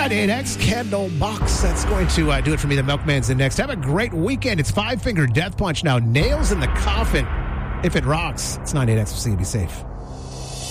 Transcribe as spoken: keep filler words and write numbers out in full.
ninety-eight X Candle Box. That's going to uh, do it for me. The Milkman's in next. Have a great weekend. It's Five Finger Death Punch now. Nails in the Coffin. If it rocks, it's ninety-eight X. See you. Be safe.